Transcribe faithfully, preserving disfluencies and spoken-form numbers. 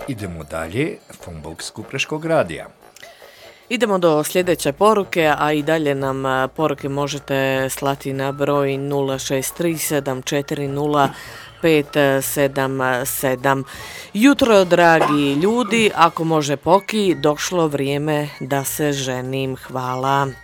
Idemo dalje, Fumbolk s Kupreškog radija. Idemo do sljedeće poruke, a i dalje nam poruke možete slati na broj nula šest tri sedam četiri nula pet sedam sedam. Jutro, dragi ljudi, ako može poki, došlo vrijeme da se ženim. Hvala.